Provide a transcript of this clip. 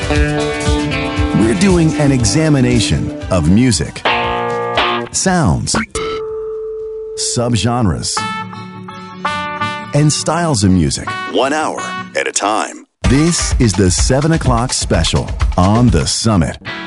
We're doing an examination of music, sounds, subgenres, and styles of music, 1 hour at a time. This is the 7 o'clock special on The Summit.